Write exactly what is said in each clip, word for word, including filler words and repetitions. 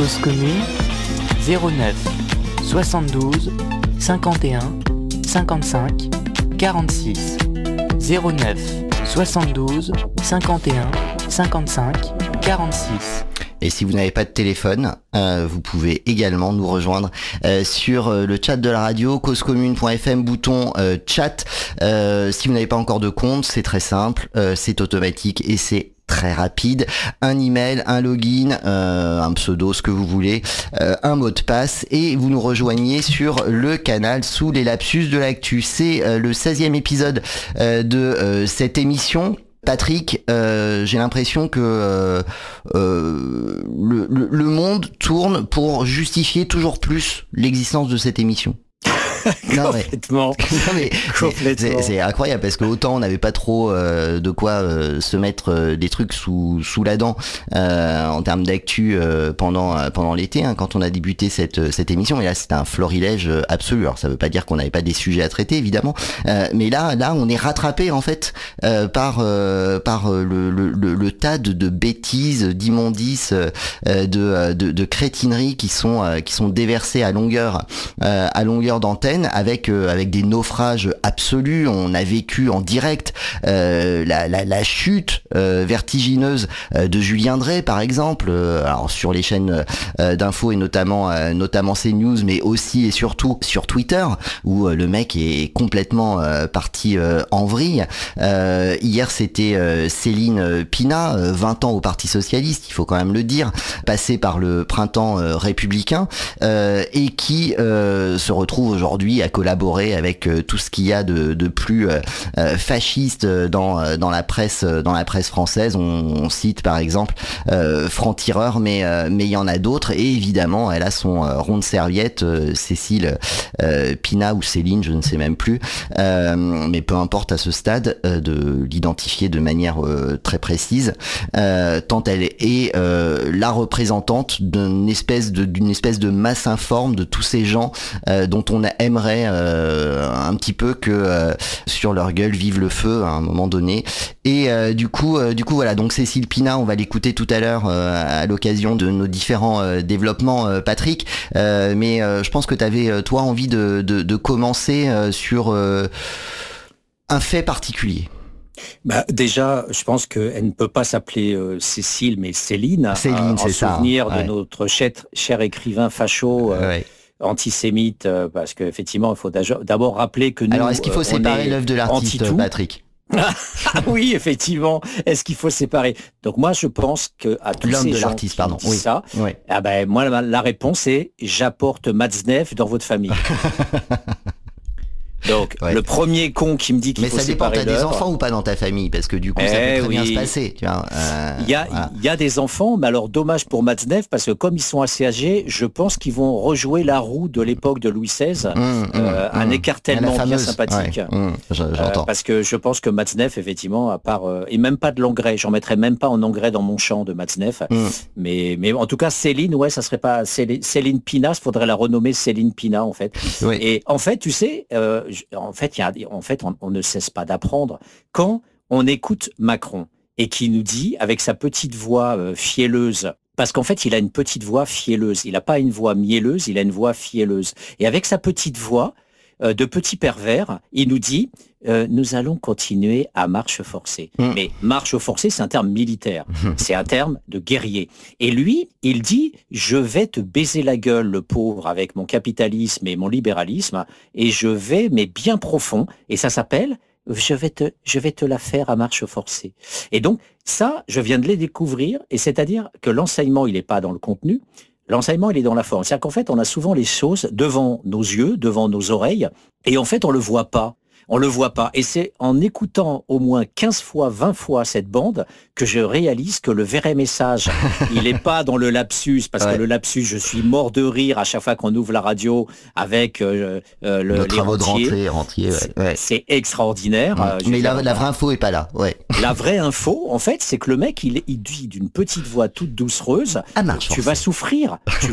Cause commune zéro neuf soixante-douze cinquante et un cinquante-cinq quarante-six zéro neuf soixante-douze cinquante et un cinquante-cinq quarante-six. Et si vous n'avez pas de téléphone, euh, vous pouvez également nous rejoindre euh, sur euh, le chat de la radio, causecommune point f m, bouton euh, chat. Euh, si vous n'avez pas encore de compte, c'est très simple, euh, c'est automatique et c'est très rapide. Un email, un login, euh, un pseudo, ce que vous voulez, euh, un mot de passe, et vous nous rejoignez sur le canal sous les lapsus de l'actu. C'est euh, le seizième épisode euh, de euh, cette émission. Patrick, euh, j'ai l'impression que euh, euh, le, le, le monde tourne pour justifier toujours plus l'existence de cette émission. Non, complètement. Mais, non, mais, complètement. C'est, c'est incroyable parce que autant on n'avait pas trop euh, de quoi euh, se mettre euh, des trucs sous sous la dent euh, en termes d'actu euh, pendant euh, pendant l'été hein, quand on a débuté cette cette émission. Et là c'était un florilège absolu. Alors ça veut pas dire qu'on n'avait pas des sujets à traiter évidemment, euh, mais là là on est rattrapé en fait euh, par euh, par le, le, le, le tas de, de bêtises, d'immondices, euh, de, de de crétineries qui sont euh, qui sont déversées à longueur euh, à longueur d'antenne. Avec euh, avec des naufrages absolus. On a vécu en direct euh, la, la la chute euh, vertigineuse euh, de Julien Drey par exemple, euh, alors sur les chaînes euh, d'infos et notamment euh, notamment CNews, mais aussi et surtout sur Twitter où euh, le mec est complètement euh, parti euh, en vrille. Euh, hier c'était euh, Céline Pina, euh, vingt ans au Parti socialiste, il faut quand même le dire, passée par le printemps euh, républicain euh, et qui euh, se retrouve aujourd'hui à collaborer avec euh, tout ce qu'il y a de, de plus euh, euh, fasciste dans euh, dans la presse euh, dans la presse française. On, on cite par exemple euh, Franc-Tireur, mais euh, mais il y en a d'autres. Et évidemment, elle a son euh, rond de serviette, euh, Cécile euh, Pina ou Céline, je ne sais même plus. Euh, mais peu importe à ce stade euh, de l'identifier de manière euh, très précise, euh, tant elle est euh, la représentante d'une espèce de d'une espèce de masse informe de tous ces gens euh, dont on aime Euh, un petit peu que euh, sur leur gueule vive le feu à un moment donné. Et euh, du coup euh, du coup voilà, donc Cécile Pina, on va l'écouter tout à l'heure euh, à l'occasion de nos différents euh, développements euh, Patrick, euh, mais euh, je pense que tu avais toi envie de, de, de commencer euh, sur euh, un fait particulier. Bah, déjà, je pense qu'elle ne peut pas s'appeler euh, Cécile, mais Céline, Céline, euh, c'est en ça, souvenir ouais. de notre cher, cher écrivain facho euh, ouais. antisémite, euh, parce qu'effectivement, il faut d'abord rappeler que nous... Alors, est-ce qu'il faut euh, séparer l'œuvre de l'artiste, anti-tout. Patrick? Ah oui, effectivement. Est-ce qu'il faut séparer? Donc moi, je pense que à tous L'homme ces de gens l'artiste, qui pardon. disent Oui. ça, oui. Ah ben moi la, la réponse est j'apporte Matzneff dans votre famille. Donc, ouais. Le premier con qui me dit qu'il mais faut séparer Mais ça dépend, t'as des enfants ou pas dans ta famille? Parce que du coup, eh ça peut très oui. bien se passer. Tu vois, euh, il, y a, voilà. il y a des enfants, mais alors dommage pour Matzneff, parce que comme ils sont assez âgés, je pense qu'ils vont rejouer la roue de l'époque de Louis seize, mmh, euh, mmh, un mmh. écartèlement bien sympathique. Ouais, mmh, j'entends. Euh, parce que je pense que Matzneff, effectivement, à part... Euh, et même pas de l'engrais, j'en mettrais même pas en engrais dans mon champ de Matzneff. Mmh. Mais, mais en tout cas, Céline, ouais, ça serait pas... Céline, Céline Pina, il faudrait la renommer Céline Pina, en fait. Oui. Et en fait, tu sais, euh, en fait, il y a en fait, on, on ne cesse pas d'apprendre. Quand on écoute Macron et qui nous dit, avec sa petite voix euh, fielleuse, parce qu'en fait, il a une petite voix fielleuse. Il n'a pas une voix mielleuse, il a une voix fielleuse. Et avec sa petite voix euh, de petit pervers, il nous dit euh, nous allons continuer à marche forcée. Mmh. Mais marche forcée, c'est un terme militaire. Mmh. C'est un terme de guerrier. Et lui, il dit je vais te baiser la gueule, le pauvre, avec mon capitalisme et mon libéralisme, et je vais, mais bien profond, et ça s'appelle je vais te, je vais te la faire à marche forcée. Et donc, ça, je viens de les découvrir, et c'est-à-dire que l'enseignement, il n'est pas dans le contenu, l'enseignement, il est dans la forme. C'est-à-dire qu'en fait, on a souvent les choses devant nos yeux, devant nos oreilles, et en fait, on le voit pas. On le voit pas. Et c'est en écoutant au moins quinze fois, vingt fois cette bande que je réalise que le vrai message, il n'est pas dans le lapsus, parce ouais. que le lapsus, je suis mort de rire à chaque fois qu'on ouvre la radio avec euh, euh, le, les travaux de rentrée, rentier, ouais. C'est, ouais. c'est extraordinaire. Ouais. Mais la, dire, la vraie info est pas là. Ouais. La vraie info, en fait, c'est que le mec, il, il dit d'une petite voix toute doucereuse, ah, marche, tu vas souffrir, tu vas,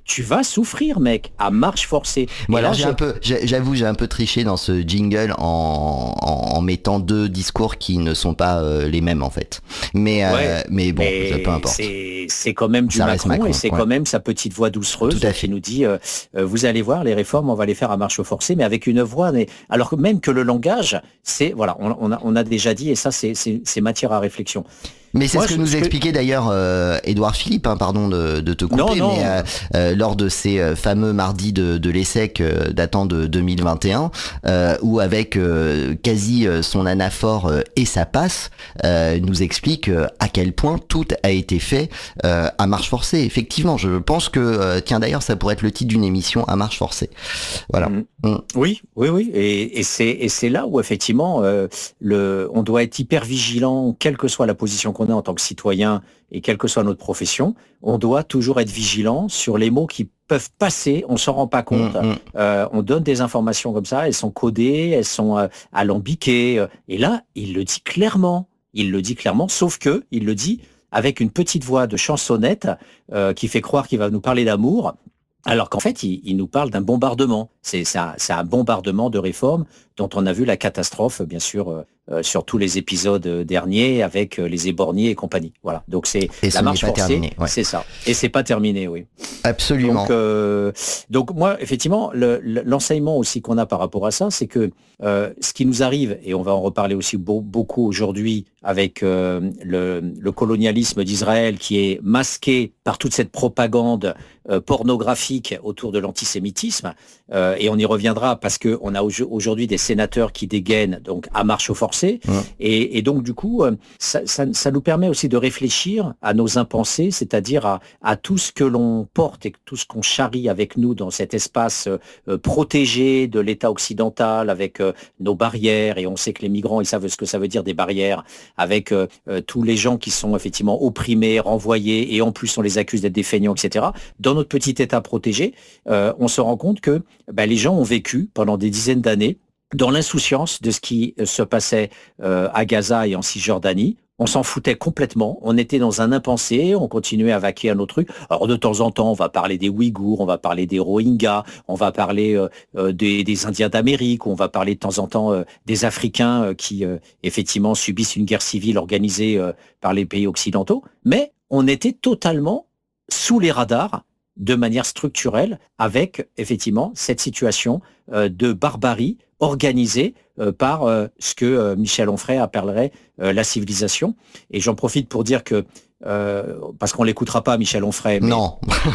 tu vas souffrir, mec, à marche forcée. Bon, Et alors là, j'ai j'ai- un peu, j'ai- j'avoue, j'ai un peu triché dans ce jingle en, en, en mettant deux discours qui ne sont pas euh, les mêmes en fait. Mais, euh, Ouais, mais bon, mais ça, peu importe. c'est c'est quand même du Ça reste Macron, Macron, et c'est ouais. quand même sa petite voix doucereuse Tout à fait. qui nous dit euh, euh, vous allez voir, les réformes, on va les faire à marche forcée, mais avec une voix. Mais, alors que même que le langage, c'est voilà, on, on a on a déjà dit, et ça c'est c'est c'est matière à réflexion. Mais c'est Moi, ce que je- nous ce que- expliquait d'ailleurs euh, Édouard Philippe, hein, pardon de, de te couper, Non, non. mais euh, euh, lors de ces euh, fameux mardis de, de l'ESSEC euh, datant de deux mille vingt et un, euh, où avec euh, quasi euh, son anaphore euh, et sa passe, euh, nous explique euh, à quel point tout a été fait euh, à marche forcée. Effectivement, je pense que, euh, tiens d'ailleurs, ça pourrait être le titre d'une émission, à marche forcée. Voilà. Mm. Mm. Oui, oui, oui, et, et c'est et c'est là où effectivement euh, le, on doit être hyper vigilant, quelle que soit la position qu'on a en tant que citoyen et quelle que soit notre profession, on doit toujours être vigilant sur les mots qui peuvent passer, on s'en rend pas compte. Mm, mm. Euh, on donne des informations comme ça, elles sont codées, elles sont euh, alambiquées, euh, et là, il le dit clairement, il le dit clairement, sauf que il le dit avec une petite voix de chansonnette euh, qui fait croire qu'il va nous parler d'amour. Alors qu'en fait, il, il nous parle d'un bombardement. C'est c'est un, c'est un bombardement de réformes dont on a vu la catastrophe, bien sûr, euh, euh, sur tous les épisodes euh, derniers avec euh, les éborgnés et compagnie. Voilà. Donc c'est Et ce la n'est marche pas forcée, terminé, ouais. c'est ça. Et c'est pas terminé, oui. Absolument. Donc, euh, donc moi, effectivement, le- le- l'enseignement aussi qu'on a par rapport à ça, c'est que euh, ce qui nous arrive, et on va en reparler aussi beau- beaucoup aujourd'hui avec euh, le, le colonialisme d'Israël qui est masqué par toute cette propagande euh, pornographique autour de l'antisémitisme, euh, et on y reviendra parce que on a au- aujourd'hui des sénateurs qui dégainent donc à marche forcée, Ouais. et, et donc du coup, euh, ça, ça, ça nous permet aussi de réfléchir à nos impensés, c'est-à-dire à, à tout ce que l'on porte et tout ce qu'on charrie avec nous dans cet espace euh, protégé de l'État occidental, avec euh, nos barrières, et on sait que les migrants, ils savent ce que ça veut dire des barrières, avec euh, euh, tous les gens qui sont effectivement opprimés, renvoyés, et en plus on les accuse d'être des feignants, et cetera. Dans notre petit État protégé, euh, on se rend compte que ben, les gens ont vécu pendant des dizaines d'années dans l'insouciance de ce qui euh, se passait euh, à Gaza et en Cisjordanie. On s'en foutait complètement, on était dans un impensé, on continuait à vaquer à nos trucs. Alors de temps en temps, on va parler des Ouïghours, on va parler des Rohingyas, on va parler euh, euh, des, des Indiens d'Amérique, on va parler de temps en temps euh, des Africains euh, qui euh, effectivement subissent une guerre civile organisée euh, par les pays occidentaux. Mais on était totalement sous les radars de manière structurelle avec effectivement cette situation euh, de barbarie organisée euh, par euh, ce que euh, Michel Onfray appellerait euh, la civilisation. Et j'en profite pour dire que, euh, parce qu'on l'écoutera pas Michel Onfray, mais Non.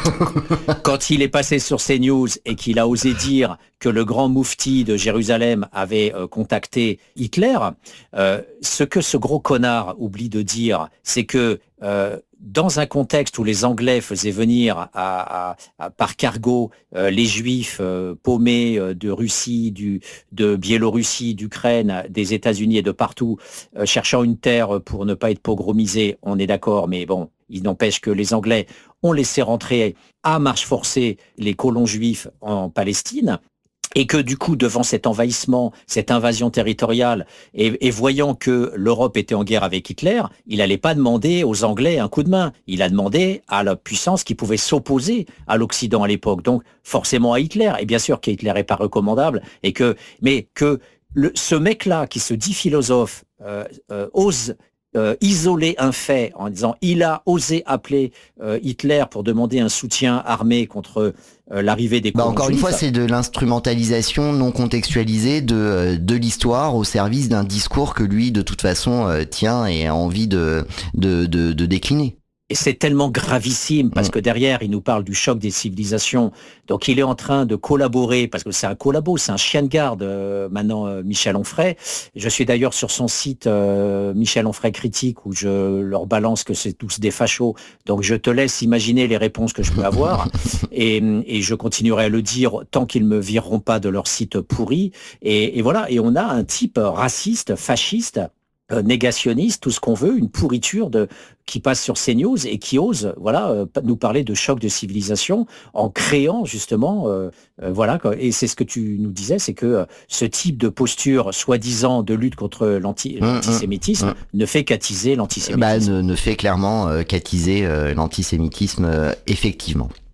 quand il est passé sur CNews et qu'il a osé dire que le grand moufti de Jérusalem avait euh, contacté Hitler, euh, ce que ce gros connard oublie de dire, c'est que euh, dans un contexte où les Anglais faisaient venir à, à, à, par cargo euh, les Juifs euh, paumés euh, de Russie, du, de Biélorussie, d'Ukraine, des États-Unis et de partout, euh, cherchant une terre pour ne pas être pogromisés, on est d'accord, mais bon, il n'empêche que les Anglais ont laissé rentrer à marche forcée les colons juifs en Palestine. Et que du coup, devant cet envahissement, cette invasion territoriale, et, et voyant que l'Europe était en guerre avec Hitler, il n'allait pas demander aux Anglais un coup de main. Il a demandé à la puissance qui pouvait s'opposer à l'Occident à l'époque. Donc forcément à Hitler. Et bien sûr qu'Hitler n'est pas recommandable. Et que, mais que le, ce mec-là qui se dit philosophe euh, euh, ose Euh, isoler un fait en disant il a osé appeler euh, Hitler pour demander un soutien armé contre euh, l'arrivée des Bah colons encore une juifs. fois, c'est de l'instrumentalisation non contextualisée de, de l'histoire au service d'un discours que lui, de toute façon, euh, tient et a envie de, de, de, de décliner. Et c'est tellement gravissime parce que derrière, il nous parle du choc des civilisations. Donc, il est en train de collaborer, parce que c'est un collabo, c'est un chien de garde, euh, maintenant, euh, Michel Onfray. Je suis d'ailleurs sur son site euh, Michel Onfray Critique, où je leur balance que c'est tous des fachos. Donc, je te laisse imaginer les réponses que je peux avoir. et, et je continuerai à le dire tant qu'ils me vireront pas de leur site pourri. Et, et voilà, et on a un type raciste, fasciste, Euh, négationniste, tout ce qu'on veut, une pourriture de qui passe sur CNews et qui ose, voilà, euh, nous parler de choc de civilisation en créant justement, euh, euh, voilà, quoi. Et c'est ce que tu nous disais, c'est que euh, ce type de posture, soi-disant de lutte contre l'anti, Mmh, l'antisémitisme, mmh. ne fait qu'attiser l'antisémitisme. Bah, ne, ne fait clairement euh, qu'attiser euh, l'antisémitisme, euh, effectivement.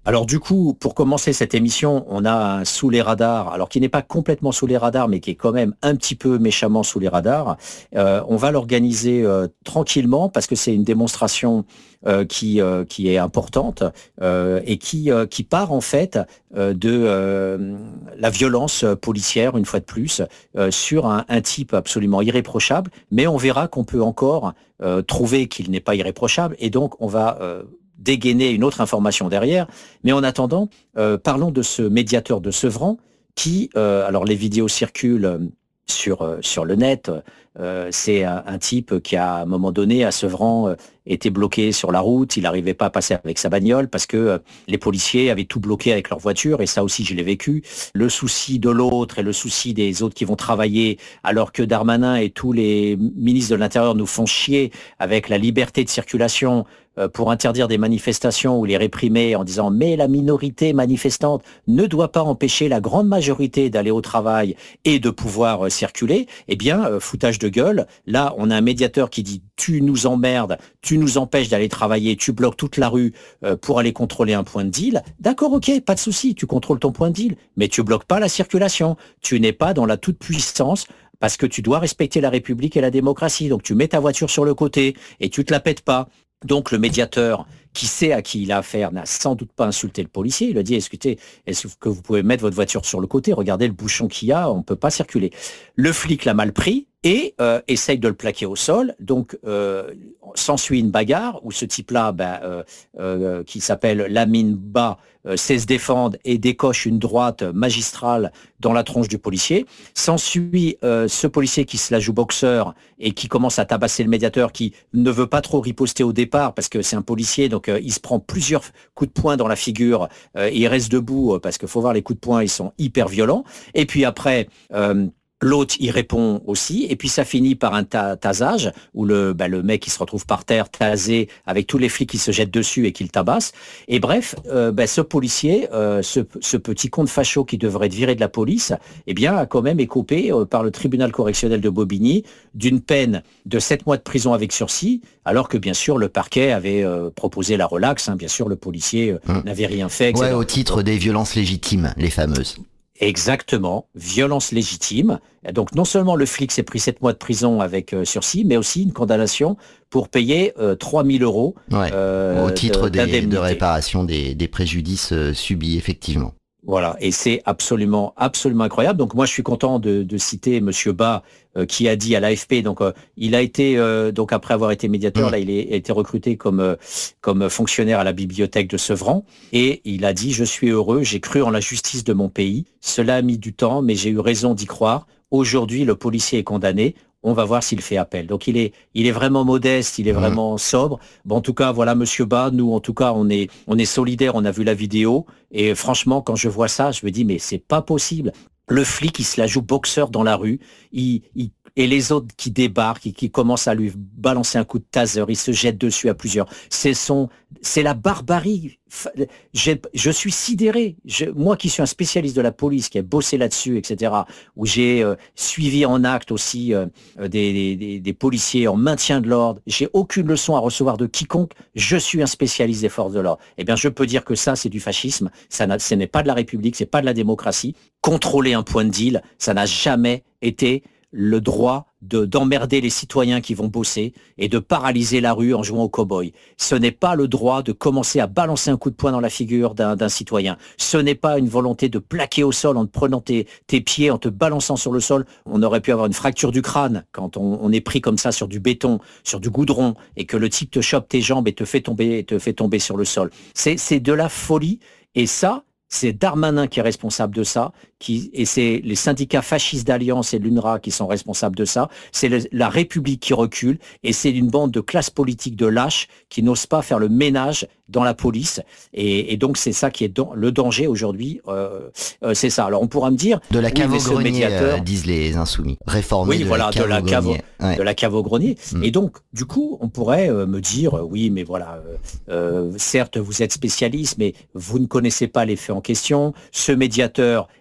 Alors du coup, pour commencer cette émission, on a un sous les radars, alors qui n'est pas complètement sous les radars, mais qui est quand même un petit peu méchamment sous les radars. Euh, on va l'organiser euh, tranquillement parce que c'est une démonstration euh, qui euh, qui est importante euh, et qui euh, qui part en fait euh, de euh, la violence policière une fois de plus euh, sur un, un type absolument irréprochable. Mais on verra qu'on peut encore euh, trouver qu'il n'est pas irréprochable et donc on va euh, dégainer une autre information derrière. Mais en attendant, euh, parlons de ce médiateur de Sevran qui, euh, alors les vidéos circulent sur, euh, sur le net, euh, c'est un, un type qui à un moment donné à Sevran euh, était bloqué sur la route, il n'arrivait pas à passer avec sa bagnole parce que euh, les policiers avaient tout bloqué avec leur voiture et ça aussi je l'ai vécu. Le souci de l'autre et le souci des autres qui vont travailler alors que Darmanin et tous les ministres de l'Intérieur nous font chier avec la liberté de circulation pour interdire des manifestations ou les réprimer en disant mais la minorité manifestante ne doit pas empêcher la grande majorité d'aller au travail et de pouvoir euh, circuler, eh bien euh, foutage de gueule. Là on a un médiateur qui dit tu nous emmerdes, tu nous empêches d'aller travailler, tu bloques toute la rue euh, pour aller contrôler un point de deal. D'accord, ok, pas de souci, tu contrôles ton point de deal, mais tu bloques pas la circulation. Tu n'es pas dans la toute puissance parce que tu dois respecter la République et la démocratie. Donc tu mets ta voiture sur le côté et tu te la pètes pas. Donc le médiateur, qui sait à qui il a affaire, n'a sans doute pas insulté le policier. Il a dit, écoutez, est-ce que vous pouvez mettre votre voiture sur le côté? Regardez le bouchon qu'il y a, on ne peut pas circuler. Le flic l'a mal pris et euh, essaye de le plaquer au sol. Donc euh, s'ensuit une bagarre où ce type-là, ben, euh, euh, qui s'appelle Lamine Ba, euh, sait se défendre et décoche une droite magistrale dans la tronche du policier. S'ensuit euh, ce policier qui se la joue boxeur et qui commence à tabasser le médiateur, qui ne veut pas trop riposter au départ parce que c'est un policier, donc euh, il se prend plusieurs coups de poing dans la figure euh, et il reste debout euh, parce qu'il faut voir les coups de poing, ils sont hyper violents. Et puis après... Euh, L'autre, il répond aussi, et puis ça finit par un ta- tasage, où le, bah, le mec, il se retrouve par terre, tasé, avec tous les flics qui se jettent dessus et qui le tabassent. Et bref, euh, bah, ce policier, euh, ce, ce petit con de facho qui devrait être viré de la police, eh bien, a quand même écopé euh, par le tribunal correctionnel de Bobigny d'une peine de sept mois de prison avec sursis, alors que bien sûr, le parquet avait euh, proposé la relaxe, hein, bien sûr, le policier euh, mmh. n'avait rien fait, et cetera. Ouais, au titre des violences légitimes, les fameuses. Exactement, violence légitime. Donc non seulement le flic s'est pris sept mois de prison avec euh, sursis, mais aussi une condamnation pour payer euh, trois mille euros ouais, euh, au titre de, des, de réparation des, des préjudices euh, subis, effectivement. Voilà, et c'est absolument, absolument incroyable. Donc moi, je suis content de, de citer Monsieur Ba, euh, qui a dit à l'A F P. Donc euh, il a été, euh, donc après avoir été médiateur, mmh. là, il est, a été recruté comme euh, comme fonctionnaire à la bibliothèque de Sevran, et il a dit: je suis heureux, j'ai cru en la justice de mon pays. Cela a mis du temps, mais j'ai eu raison d'y croire. Aujourd'hui, le policier est condamné. On va voir s'il fait appel. Donc il est, il est vraiment modeste, il est vraiment mmh. sobre. Bon, en tout cas, voilà, Monsieur Ba, nous, en tout cas, on est, on est solidaires. On a vu la vidéo et franchement, quand je vois ça, je me dis mais c'est pas possible. Le flic, il se la joue boxeur dans la rue. Il, il et les autres qui débarquent et qui commencent à lui balancer un coup de taser, ils se jettent dessus à plusieurs. C'est son, c'est la barbarie. Je, je suis sidéré. Je, moi qui suis un spécialiste de la police, qui a bossé là-dessus, et cetera, où j'ai euh, suivi en acte aussi euh, des, des, des policiers en maintien de l'ordre, j'ai aucune leçon à recevoir de quiconque. Je suis un spécialiste des forces de l'ordre. Eh bien, je peux dire que ça, c'est du fascisme. Ça n'a, ce n'est pas de la République, c'est pas de la démocratie. Contrôler un point de deal, ça n'a jamais été le droit de, d'emmerder les citoyens qui vont bosser et de paralyser la rue en jouant au cow-boy. Ce n'est pas le droit de commencer à balancer un coup de poing dans la figure d'un, d'un citoyen. Ce n'est pas une volonté de plaquer au sol en te prenant tes, tes pieds, en te balançant sur le sol. On aurait pu avoir une fracture du crâne quand on, on est pris comme ça sur du béton, sur du goudron, et que le type te chope tes jambes et te fait tomber, te fait tomber sur le sol. C'est, c'est de la folie. Et ça, c'est Darmanin qui est responsable de ça, qui, et c'est les syndicats fascistes d'Alliance et de l'UNRWA qui sont responsables de ça. C'est le, la République qui recule, et c'est une bande de classe politique de lâches qui n'osent pas faire le ménage dans la police. Et, et donc c'est ça qui est dans, le danger aujourd'hui. Euh, euh, c'est ça. Alors on pourra me dire de la cave oui, au grenier, médiateur, euh, disent les insoumis. Réformer oui, de, voilà, la cave de la cave, ouais. de la cave au grenier. Mm. Et donc du coup on pourrait euh, me dire euh, oui, mais voilà, euh, euh, certes vous êtes spécialiste, mais vous ne connaissez pas les faits en question. Ce médiateur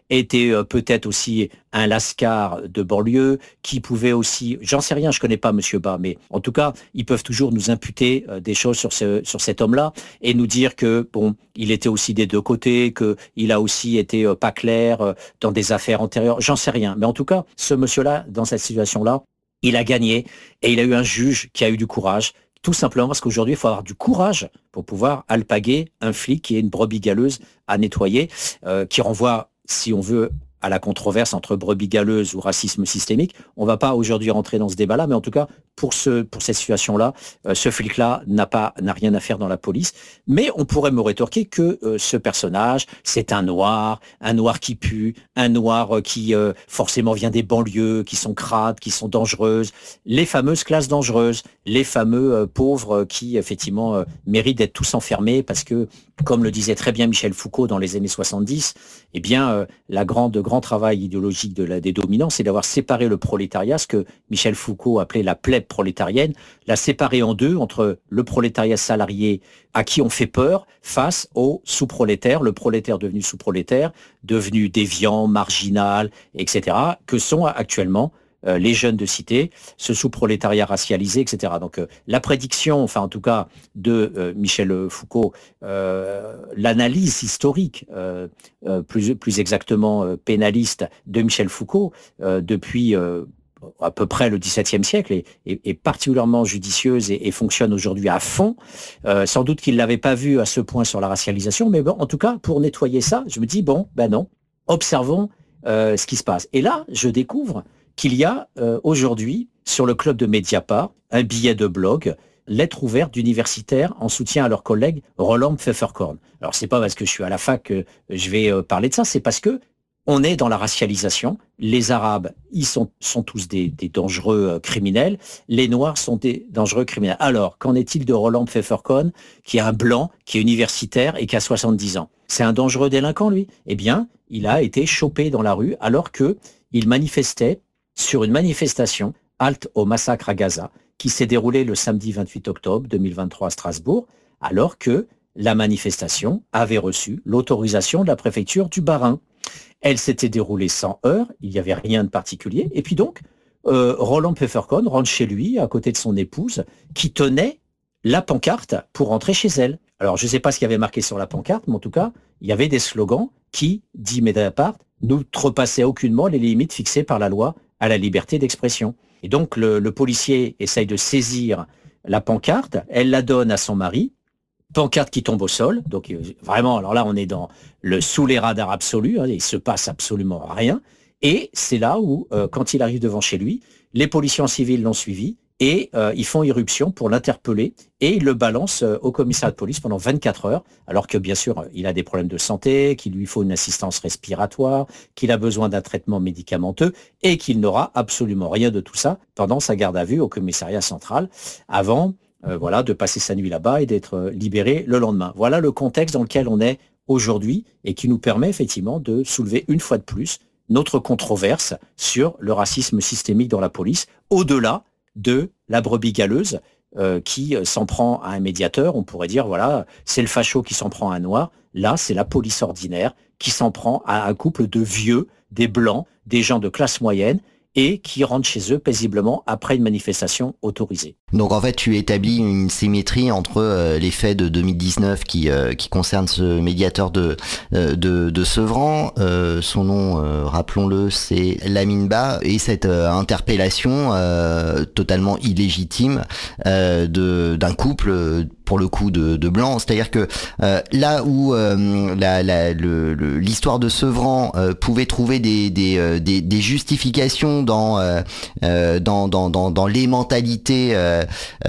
était euh, peut-être aussi un lascar de banlieue, qui pouvait aussi, j'en sais rien, je connais pas Monsieur Bas, mais en tout cas, ils peuvent toujours nous imputer euh, des choses sur ce, sur cet homme-là et nous dire que bon, il était aussi des deux côtés, que il a aussi été euh, pas clair euh, dans des affaires antérieures. J'en sais rien, mais en tout cas, ce monsieur-là, dans cette situation-là, il a gagné et il a eu un juge qui a eu du courage. Tout simplement parce qu'aujourd'hui, il faut avoir du courage pour pouvoir alpaguer un flic qui est une brebis galeuse à nettoyer, euh, qui renvoie, si on veut, à la controverse entre brebis galeuse ou racisme systémique. On ne va pas aujourd'hui rentrer dans ce débat-là, mais en tout cas, pour, ce, pour cette situation-là, euh, ce flic-là n'a pas, n'a rien à faire dans la police. Mais on pourrait me rétorquer que euh, ce personnage, c'est un noir, un noir qui pue, un noir euh, qui euh, forcément vient des banlieues, qui sont crades, qui sont dangereuses, les fameuses classes dangereuses, les fameux euh, pauvres qui, effectivement, euh, méritent d'être tous enfermés parce que, comme le disait très bien Michel Foucault dans les années soixante-dix, eh bien, euh, la grande, grand travail idéologique de la, des dominants, c'est d'avoir séparé le prolétariat, ce que Michel Foucault appelait la plèbe prolétarienne, la séparer en deux, entre le prolétariat salarié à qui on fait peur, face au sous-prolétaire, le prolétaire devenu sous-prolétaire, devenu déviant, marginal, et cetera, que sont actuellement Euh, les jeunes de cité, ce sous-prolétariat racialisé, et cetera. Donc euh, la prédiction, enfin en tout cas de euh, Michel Foucault, euh, l'analyse historique, euh, euh, plus, plus exactement euh, pénaliste de Michel Foucault, euh, depuis euh, à peu près le dix-septième siècle, est, est, est particulièrement judicieuse et, et fonctionne aujourd'hui à fond. Euh, sans doute qu'il ne l'avait pas vu à ce point sur la racialisation, mais bon, en tout cas, pour nettoyer ça, je me dis, bon, ben non, observons euh, ce qui se passe. Et là, je découvre qu'il y a euh, aujourd'hui, sur le club de Mediapart, un billet de blog, lettre ouverte d'universitaires en soutien à leur collègue Roland Pfefferkorn. Alors, c'est pas parce que je suis à la fac que je vais euh, parler de ça, c'est parce que on est dans la racialisation. Les Arabes, ils sont, sont tous des, des dangereux euh, criminels. Les Noirs sont des dangereux criminels. Alors, qu'en est-il de Roland Pfefferkorn, qui est un blanc, qui est universitaire et qui a soixante-dix ans? C'est un dangereux délinquant, lui. Eh bien, il a été chopé dans la rue alors que il manifestait sur une manifestation, halte au massacre à Gaza, qui s'est déroulée le samedi vingt-huit octobre deux mille vingt-trois à Strasbourg, alors que la manifestation avait reçu l'autorisation de la préfecture du Bas-Rhin. Elle s'était déroulée sans heurts, il n'y avait rien de particulier, et puis donc, euh, Roland Pfefferkorn rentre chez lui, à côté de son épouse, qui tenait la pancarte pour rentrer chez elle. Alors, je ne sais pas ce qu'il y avait marqué sur la pancarte, mais en tout cas, il y avait des slogans qui, dit Mediapart, n'outrepassaient aucunement les limites fixées par la loi à la liberté d'expression. Et donc, le, le policier essaye de saisir la pancarte, elle la donne à son mari, pancarte qui tombe au sol, donc vraiment, alors là, on est dans le sous les radars absolu, hein, il se passe absolument rien, et c'est là où, euh, quand il arrive devant chez lui, les policiers en civil l'ont suivi, et euh, ils font irruption pour l'interpeller, et ils le balancent euh, au commissariat de police pendant vingt-quatre heures, alors que bien sûr, il a des problèmes de santé, qu'il lui faut une assistance respiratoire, qu'il a besoin d'un traitement médicamenteux, et qu'il n'aura absolument rien de tout ça pendant sa garde à vue au commissariat central, avant euh, voilà, de passer sa nuit là-bas et d'être euh, libéré le lendemain. Voilà le contexte dans lequel on est aujourd'hui, et qui nous permet effectivement de soulever une fois de plus notre controverse sur le racisme systémique dans la police, au-delà de la brebis galeuse euh, qui euh, s'en prend à un médiateur. On pourrait dire, voilà, c'est le facho qui s'en prend à un noir. Là, c'est la police ordinaire qui s'en prend à un couple de vieux, des blancs, des gens de classe moyenne, et qui rentrent chez eux paisiblement après une manifestation autorisée. Donc en fait, tu établis une symétrie entre euh, les faits de deux mille dix-neuf qui euh, qui concernent ce médiateur de euh, de, de Sevran, euh, son nom, euh, rappelons-le, c'est Lamine Ba, et cette euh, interpellation euh, totalement illégitime euh, de d'un couple, pour le coup de, de blanc, c'est-à-dire que euh, là où euh, la, la, le, le, l'histoire de Sevran euh, pouvait trouver des des, euh, des, des justifications dans, euh, dans dans dans dans les mentalités euh,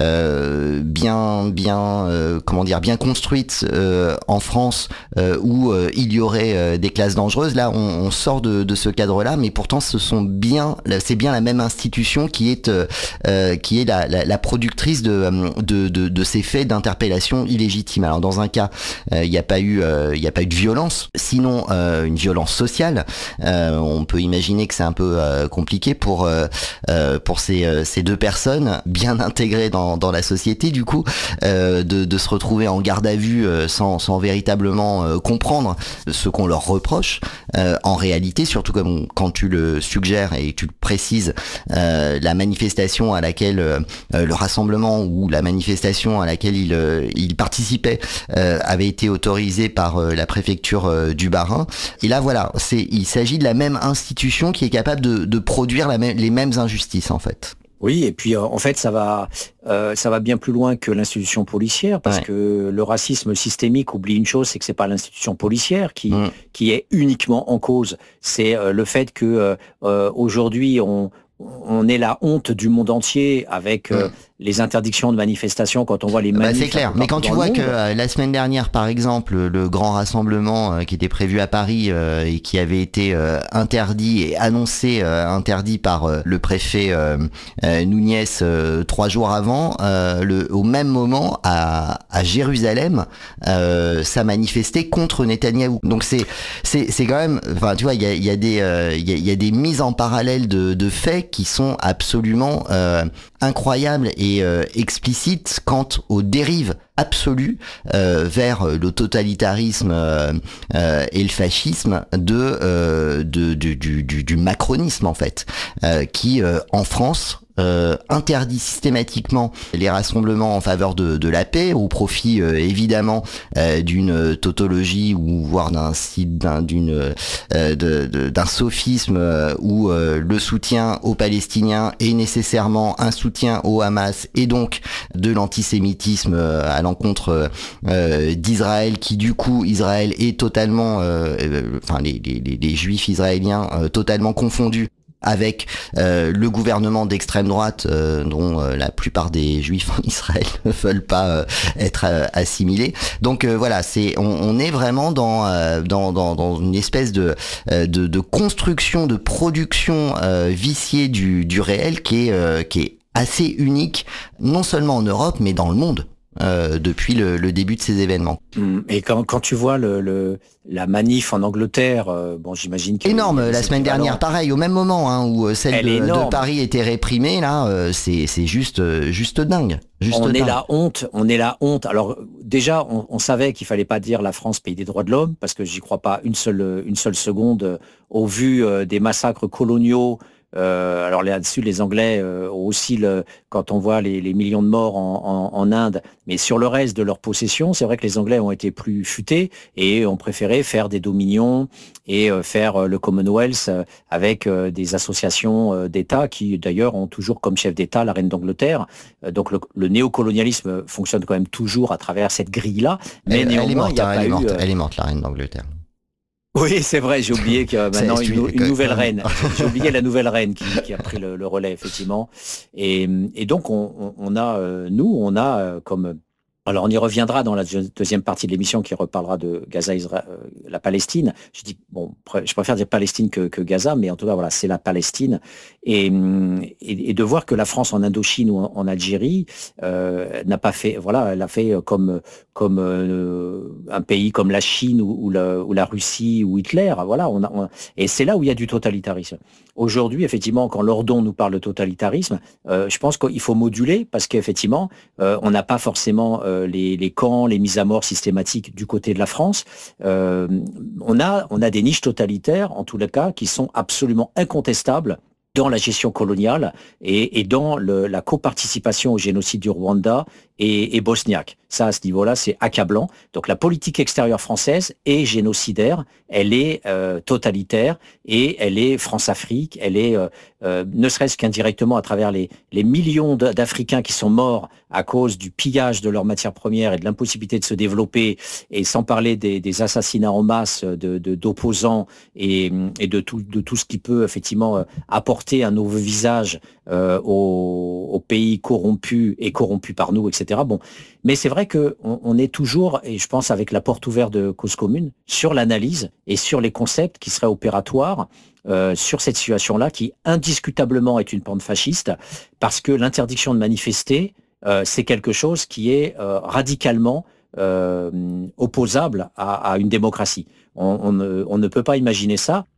euh, bien bien euh, comment dire bien construites euh, en France euh, où euh, il y aurait euh, des classes dangereuses, là on, on sort de, de ce cadre-là, mais pourtant ce sont bien c'est bien la même institution qui est euh, qui est la, la, la productrice de, de de de ces faits d'interpellation interpellation illégitime. Alors dans un cas, il euh, n'y a pas eu, il euh, y a pas eu de violence, sinon euh, une violence sociale. Euh, on peut imaginer que c'est un peu euh, compliqué pour euh, pour ces ces deux personnes bien intégrées s'intégrer dans, dans la société, du coup, euh, de, de se retrouver en garde à vue euh, sans, sans véritablement euh, comprendre ce qu'on leur reproche. Euh, en réalité, surtout comme quand tu le suggères et tu le précises, euh, la manifestation à laquelle euh, le rassemblement ou la manifestation à laquelle il, euh, il participait euh, avait été autorisée par euh, la préfecture euh, du Bas-Rhin. Et là, voilà, c'est, il s'agit de la même institution qui est capable de, de produire la même, les mêmes injustices, en fait. Oui, et puis euh, en fait, ça va, euh, ça va bien plus loin que l'institution policière, parce ouais. que le racisme systémique oublie une chose, c'est que c'est pas l'institution policière qui mmh. qui est uniquement en cause. C'est euh, le fait que euh, aujourd'hui on on est la honte du monde entier avec euh, mmh. les interdictions de manifestation quand on voit les manifs. Bah c'est clair, mais quand tu vois que euh, la semaine dernière, par exemple, le grand rassemblement euh, qui était prévu à Paris euh, et qui avait été euh, interdit et annoncé euh, interdit par euh, le préfet euh, euh, Núñez euh, trois jours avant, euh, le, au même moment à, à Jérusalem, euh, ça manifestait contre Netanyahou. Donc c'est c'est c'est quand même, enfin tu vois, il y a il y a des euh, il y a, il y a des mises en parallèle de, de faits qui sont absolument euh, incroyables et euh, explicites quant aux dérives absolues euh, vers le totalitarisme euh, euh, et le fascisme de, euh, de, de du, du, du macronisme en fait, euh, qui euh, en France Euh, interdit systématiquement les rassemblements en faveur de, de la paix au profit euh, évidemment euh, d'une tautologie ou voire d'un site d'un, d'une euh, de, de, d'un sophisme euh, où euh, le soutien aux Palestiniens est nécessairement un soutien au Hamas et donc de l'antisémitisme euh, à l'encontre euh, d'Israël, qui du coup Israël est totalement euh, euh, enfin les, les, les juifs israéliens euh, totalement confondus avec euh, le gouvernement d'extrême droite euh, dont euh, la plupart des juifs en Israël ne veulent pas euh, être euh, assimilés. Donc euh, voilà, c'est on, on est vraiment dans, euh, dans dans dans une espèce de euh, de, de construction, de production euh, viciée du du réel qui est euh, qui est assez unique, non seulement en Europe mais dans le monde. Euh, depuis le, le début de ces événements. Et quand, quand tu vois le, le, la manif en Angleterre, euh, bon, j'imagine que énorme. La semaine dernière, pareil, au même moment hein, où celle de, de Paris était réprimée, là, euh, c'est, c'est juste, juste dingue. Juste on dingue. est la honte. On est la honte. Alors déjà, on, on savait qu'il fallait pas dire la France pays des droits de l'homme, parce que j'y crois pas une seule, une seule seconde au vu euh, des massacres coloniaux. Euh, alors là-dessus, les Anglais euh, aussi, le, quand on voit les, les millions de morts en, en, en Inde, mais sur le reste de leur possession, c'est vrai que les Anglais ont été plus futés et ont préféré faire des dominions et euh, faire euh, le Commonwealth euh, avec euh, des associations euh, d'États qui d'ailleurs ont toujours comme chef d'État la reine d'Angleterre. Euh, donc le, le néocolonialisme fonctionne quand même toujours à travers cette grille-là. Mais elle, néanmoins, elle est morte, il y a hein, pas elle, est morte eu, euh... elle est morte, la reine d'Angleterre. Oui, c'est vrai, j'ai oublié que maintenant une, une nouvelle reine. J'ai oublié la nouvelle reine qui, qui a pris le, le relais, effectivement. Et, et donc, on, on, on a, euh, nous, on a euh, comme... Alors, on y reviendra dans la deuxième partie de l'émission qui reparlera de Gaza, Israël, euh, la Palestine. Je dis, bon, je préfère dire Palestine que, que Gaza, mais en tout cas, voilà, c'est la Palestine. Et, et, et de voir que la France en Indochine ou en, en Algérie euh, n'a pas fait, voilà, elle a fait comme comme euh, un pays comme la Chine ou, ou, la, ou la Russie ou Hitler. Voilà, on a, on, et c'est là où il y a du totalitarisme. Aujourd'hui, effectivement, quand Lordon nous parle de totalitarisme, euh, je pense qu'il faut moduler parce qu'effectivement, euh, on n'a pas forcément euh, les, les camps, les mises à mort systématiques du côté de la France. Euh, on a, on a des niches totalitaires, en tous les cas, qui sont absolument incontestables dans la gestion coloniale et, et dans le, la coparticipation au génocide du Rwanda et, et bosniaque. Ça, à ce niveau-là, c'est accablant. Donc la politique extérieure française est génocidaire, elle est euh, totalitaire et elle est France-Afrique, elle est, euh, euh, ne serait-ce qu'indirectement à travers les, les millions d'Africains qui sont morts à cause du pillage de leurs matières premières et de l'impossibilité de se développer, et sans parler des, des assassinats en masse de, de, d'opposants et, et de, tout, de tout ce qui peut effectivement apporter un nouveau visage euh, aux, aux pays corrompus et corrompus par nous, et cetera. Bon, mais c'est vrai qu'on on est toujours, et je pense avec la porte ouverte de Cause Commune, sur l'analyse et sur les concepts qui seraient opératoires euh, sur cette situation-là, qui indiscutablement est une pente fasciste, parce que l'interdiction de manifester, euh, c'est quelque chose qui est euh, radicalement euh, opposable à, à une démocratie. On, on, ne, on ne peut pas imaginer ça.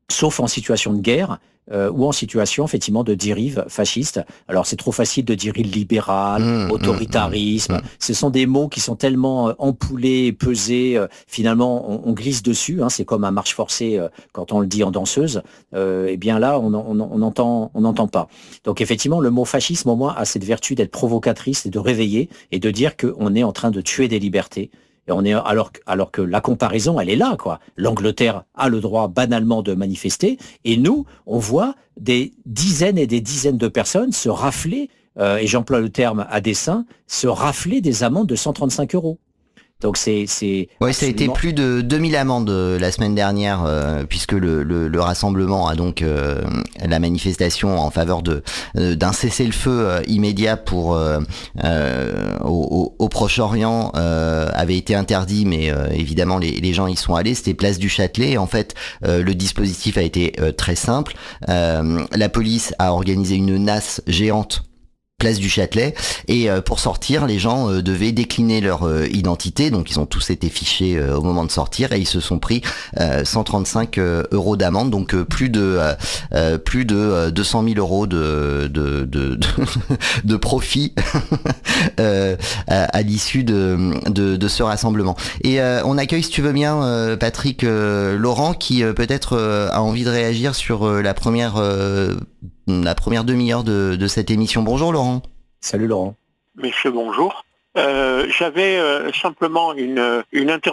sauf en situation de guerre, euh, ou en situation effectivement de dérive fasciste. Alors c'est trop facile de dire illibéral, Mmh, autoritarisme. mmh, mmh. Ce sont des mots qui sont tellement euh, empoulés, pesés. euh, finalement, on, on glisse dessus. Hein, c'est comme un marche forcée euh, quand on le dit en danseuse. Euh, et bien là, on, on, on entend, on n'entend pas. Donc effectivement, le mot fascisme au moins a cette vertu d'être provocatrice et de réveiller et de dire qu'on est en train de tuer des libertés. Et on est alors, alors que la comparaison, elle est là, quoi. L'Angleterre a le droit banalement de manifester, et nous, on voit des dizaines et des dizaines de personnes se rafler, euh, et j'emploie le terme à dessein, se rafler des amendes de cent trente-cinq euros. Donc c'est c'est Oui, ça a été absolument... plus de deux mille amendes euh, la semaine dernière, euh, puisque le, le, le rassemblement a donc euh, la manifestation en faveur de euh, d'un cessez-le-feu euh, immédiat pour euh, euh, au, au, au Proche-Orient euh, avait été interdit, mais euh, évidemment les, les gens y sont allés. C'était place du Châtelet. Et en fait, euh, le dispositif a été euh, très simple. Euh, la police a organisé une nasse géante place du Châtelet, et euh, pour sortir, les gens euh, devaient décliner leur euh, identité, donc ils ont tous été fichés euh, au moment de sortir, et ils se sont pris euh, cent trente-cinq euh, euros d'amende, donc euh, plus de euh, plus de euh, deux cent mille euros de de de, de, de profit euh, à, à l'issue de, de de ce rassemblement. Et euh, on accueille, si tu veux bien, euh, Patrick euh, Laurent, qui euh, peut-être euh, a envie de réagir sur euh, la première euh, la première demi-heure de, de cette émission. Bonjour Laurent. Salut Laurent. Messieurs, bonjour. Euh, j'avais euh, simplement une, une interrogation